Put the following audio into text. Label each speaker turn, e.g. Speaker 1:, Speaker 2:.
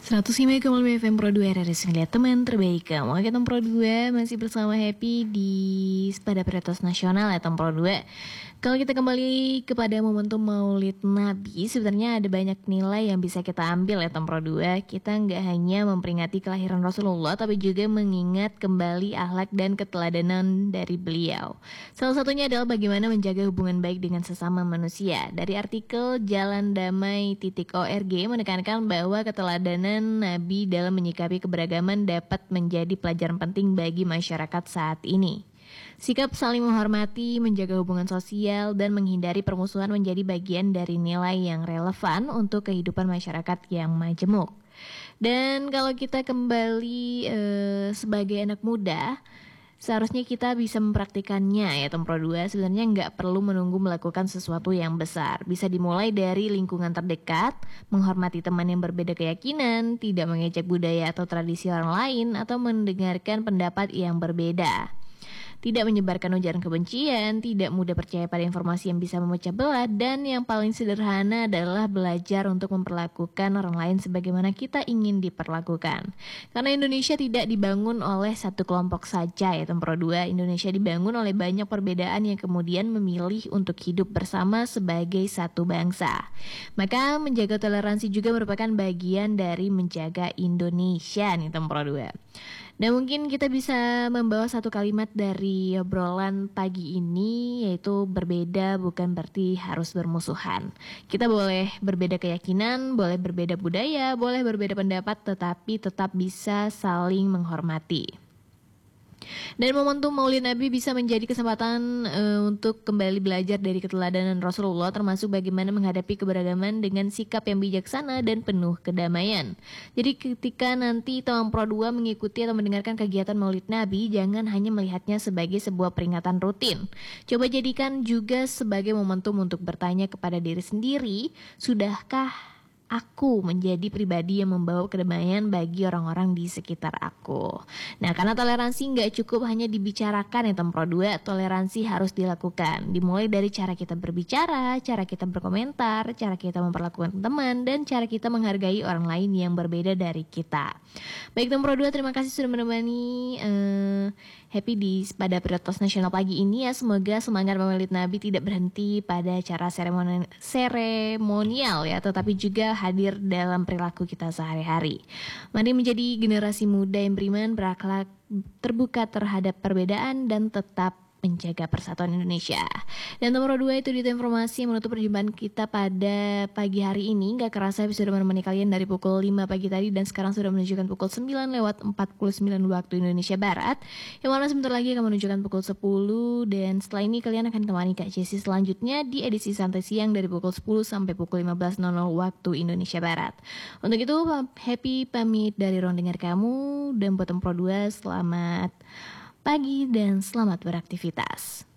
Speaker 1: 105,5 FM Pro 2 RRI Lihat teman terbaik kamu. Oke, Tem Pro 2 masih bersama Happy di pada Prioritas Nasional ya Tem Pro 2. Kalau kita kembali kepada momentum Maulid Nabi, sebenarnya ada banyak nilai yang bisa kita ambil ya Tem Pro 2. Kita nggak hanya memperingati kelahiran Rasulullah, tapi juga mengingat kembali akhlak dan keteladanan dari beliau. Salah satunya adalah bagaimana menjaga hubungan baik dengan sesama manusia. Dari artikel jalandamai.org menekankan bahwa keteladanan Nabi dalam menyikapi keberagaman dapat menjadi pelajaran penting bagi masyarakat saat ini. Sikap saling menghormati, menjaga hubungan sosial, dan menghindari permusuhan menjadi bagian dari nilai yang relevan untuk kehidupan masyarakat yang majemuk. Dan kalau kita kembali sebagai anak muda, seharusnya kita bisa mempraktikannya ya Tem Pro 2. Sebenarnya nggak perlu menunggu melakukan sesuatu yang besar. Bisa dimulai dari lingkungan terdekat, menghormati teman yang berbeda keyakinan, tidak mengejek budaya atau tradisi orang lain, atau mendengarkan pendapat yang berbeda. Tidak menyebarkan ujaran kebencian, tidak mudah percaya pada informasi yang bisa memecah belah, dan yang paling sederhana adalah belajar untuk memperlakukan orang lain sebagaimana kita ingin diperlakukan. Karena Indonesia tidak dibangun oleh satu kelompok saja ya Tem Pro 2. Indonesia dibangun oleh banyak perbedaan yang kemudian memilih untuk hidup bersama sebagai satu bangsa. Maka menjaga toleransi juga merupakan bagian dari menjaga Indonesia nih Tem Pro 2. Dan mungkin kita bisa membawa satu kalimat dari obrolan pagi ini, yaitu berbeda bukan berarti harus bermusuhan. Kita boleh berbeda keyakinan, boleh berbeda budaya, boleh berbeda pendapat, tetapi tetap bisa saling menghormati. Dan momentum Maulid Nabi bisa menjadi kesempatan untuk kembali belajar dari keteladanan Rasulullah, termasuk bagaimana menghadapi keberagaman dengan sikap yang bijaksana dan penuh kedamaian. Jadi ketika nanti Tem Pro 2 mengikuti atau mendengarkan kegiatan Maulid Nabi, jangan hanya melihatnya sebagai sebuah peringatan rutin. Coba jadikan juga sebagai momentum untuk bertanya kepada diri sendiri, sudahkah aku menjadi pribadi yang membawa kedamaian bagi orang-orang di sekitar aku. Nah, karena toleransi nggak cukup hanya dibicarakan ya Tem Pro 2, toleransi harus dilakukan. Dimulai dari cara kita berbicara, cara kita berkomentar, cara kita memperlakukan teman, dan cara kita menghargai orang lain yang berbeda dari kita. Baik Tem Pro 2, terima kasih sudah menemani Happy di pada Prioritas Nasional pagi ini ya. Semoga semangat Maulid Nabi tidak berhenti pada cara seremonial ya, tetapi juga hadir dalam perilaku kita sehari-hari. Mari menjadi generasi muda yang beriman, berakhlak, terbuka terhadap perbedaan, dan tetap menjaga persatuan Indonesia. Dan nomor 2 itu di informasi yang menutup perjumpaan kita pada pagi hari ini. Gak kerasa sudah menemani kalian dari pukul 5 pagi tadi, dan sekarang sudah menunjukkan pukul 9:49 waktu Indonesia Barat, yang mana sebentar lagi akan menunjukkan pukul 10. Dan setelah ini kalian akan kembali ke sesi selanjutnya di edisi santai siang dari pukul 10 sampai pukul 15.00 waktu Indonesia Barat. Untuk itu Happy pamit dari ruang dengar kamu, dan buat Tem Pro 2 selamat pagi dan selamat beraktivitas.